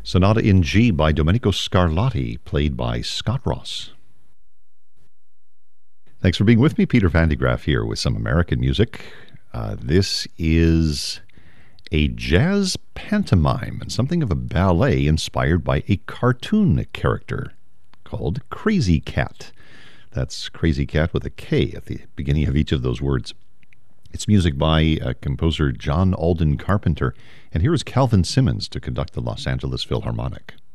Sonata in G by Domenico Scarlatti, played by Scott Ross. Thanks for being with me. Peter Van de Graaff here with some American music. This is a jazz pantomime and something of a ballet inspired by a cartoon character called Crazy Cat. That's Crazy Cat with a K at the beginning of each of those words. It's music by composer John Alden Carpenter, and here is Calvin Simmons to conduct the Los Angeles Philharmonic.